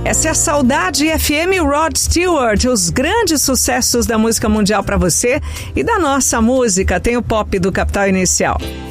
Essa é a Saudade FM Rod Stewart, os grandes sucessos da música mundial para você e da nossa música. Tem o pop do Capital Inicial.